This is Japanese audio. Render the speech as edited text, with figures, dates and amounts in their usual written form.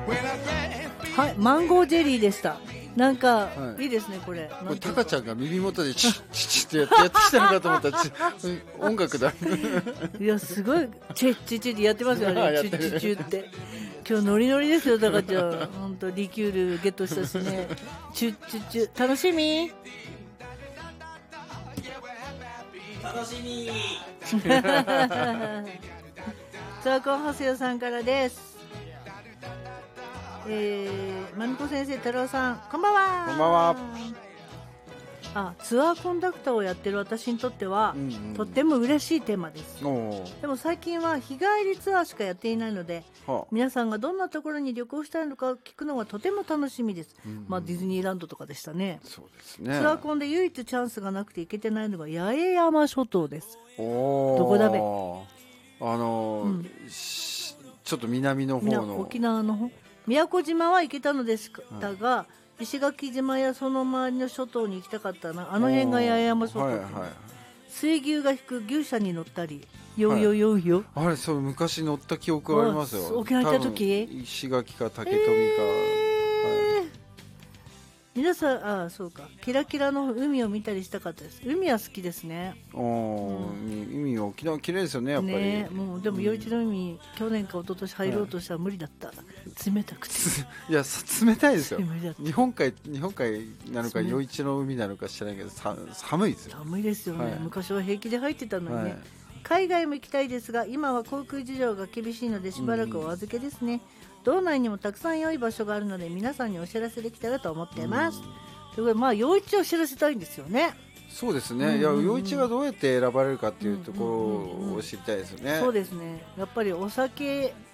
はい、マンゴージェリーでした。なんか、 はい、 いいですねこれ。 これタカちゃんが耳元でチッチッチッってやってきたのかと思ったら音楽だ。 いやすごいチェッチェチェってやってますよね。チュッチュチュって。今日ノリノリですよタカちゃん。本当リキュールゲットしたしね。チュッチュチュ楽しみ。 楽しみ。 ザーコンハセヨさんからです。まみこ先生、太郎さん、こんばんは。 こんばんは。 ツアーコンダクターをやってる私にとっては、とっても嬉しいテーマです。でも最近は日帰りツアーしかやっていないので、皆さんがどんなところに旅行したいのか聞くのがとても楽しみです。ディズニーランドとかでしたね。 そうですね。 ツアーコンで唯一チャンスがなくて行けてないのが八重山諸島です。どこだべ。 ちょっと南の方の沖縄の方、宮古島は行けたのでしたが、石垣島やその周りの諸島に行きたかったな。あの辺が八重山諸島、水牛が引く牛車に乗ったり、よいよよいよ、 あれそう昔乗った記憶がありますよ。 沖縄行った時、 石垣か竹富か、 皆さん、そうか、キラキラの海を見たりしたかったです。海は好きですね。 海は沖縄綺麗ですよね、やっぱりね。 もうでも余市の海、去年か一昨年入ろうとしたら無理だった、冷たくて。 いや冷たいですよ。日本海なのか余市の海なのか知らないけど寒いですよ。 寒いですよね、昔は平気で入ってたのにね。海外も行きたいですが、今は航空事情が厳しいのでしばらくお預けですね。道内にもたくさん良い場所があるので皆さんにお知らせできたらと思っています。ということで、陽一を知らせたいんですよね。 そうですね。いや、陽一がどうやって選ばれるかっていうところを知りたいですよね。 そうですね。やっぱりお酒